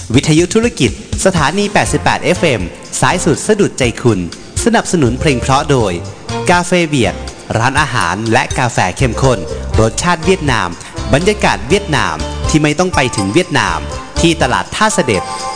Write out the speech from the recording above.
วิทยุธุรกิจสถานี88 FM สายสุดสะดุดใจคุณสนับสนุนเพลงเพราะโดยกาเฟเบียดร้านอาหารและกาแฟเข้มข้นรสชาติเวียดนามบรรยากาศเวียดนามที่ไม่ต้องไปถึงเวียดนามที่ตลาดท่าเสด็จ